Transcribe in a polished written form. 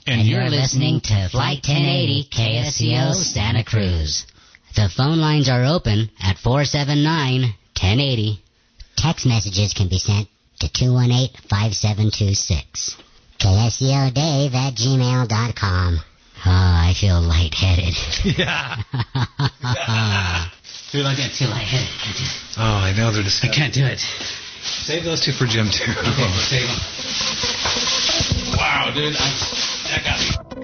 And you're listening to Flight 1080 KSCO Santa Cruz. The phone lines are open at 479-1080. Text messages can be sent to 218-5726. KSCODave@gmail.com. Oh, I feel lightheaded. Yeah. Feel lightheaded. Oh, I know they're I disgusting. can't do it. Save those two for Jim, too. Okay, we'll save them. Wow, dude. That got me.